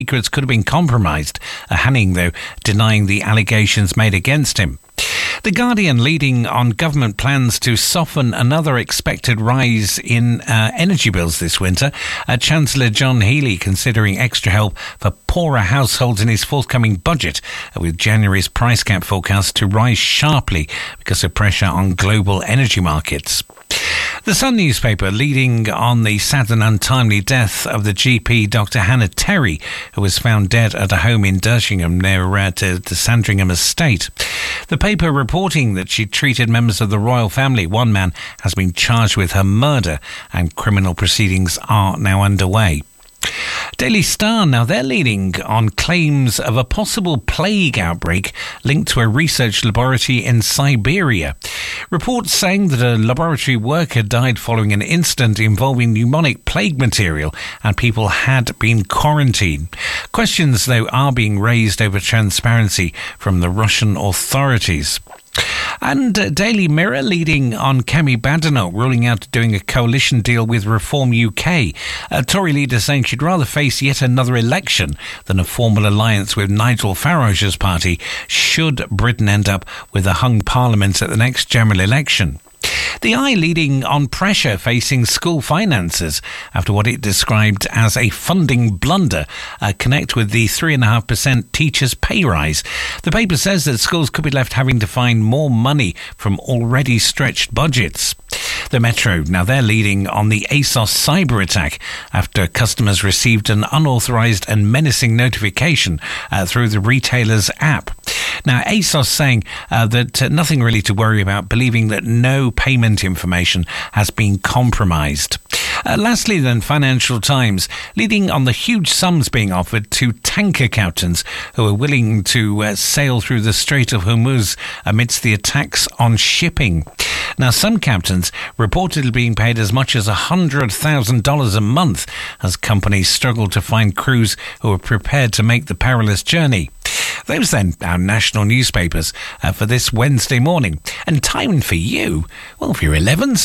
secrets could have been compromised. Hanning, though, denying the allegations made against him. The Guardian leading on government plans to soften another expected rise in energy bills this winter. Chancellor John Healey considering extra help for poorer households in his forthcoming budget, with January's price cap forecast to rise sharply because of pressure on global energy markets. The Sun newspaper leading on the sad and untimely death of the GP Dr. Hannah Terry, who was found dead at a home in Dersham near the Sandringham estate. The paper reporting that she treated members of the royal family. One man has been charged with her murder and criminal proceedings are now underway. Daily Star, now they're leading on claims of a possible plague outbreak linked to a research laboratory in Siberia. Reports saying that a laboratory worker died following an incident involving pneumonic plague material and people had been quarantined. Questions, though, are being raised over transparency from the Russian authorities. And Daily Mirror leading on Kemi Badenoch ruling out doing a coalition deal with Reform UK. A Tory leader saying she'd rather face yet another election than a formal alliance with Nigel Farage's party should Britain end up with a hung parliament at the next general election. The Eye leading on pressure facing school finances after what it described as a funding blunder connect with the 3.5% teachers' pay rise. The paper says that schools could be left having to find more money from already stretched budgets. The Metro, now they're leading on the ASOS cyber attack after customers received an unauthorised and menacing notification through the retailer's app. Now, ASOS saying that nothing really to worry about, believing that no payment information has been compromised. Lastly, then, Financial Times, leading on the huge sums being offered to tanker captains who are willing to sail through the Strait of Hormuz amidst the attacks on shipping. Now, some captains reportedly being paid as much as $100,000 a month as companies struggle to find crews who are prepared to make the perilous journey. Those then, our national newspapers for this Wednesday morning. And time for you, well, for your 11s.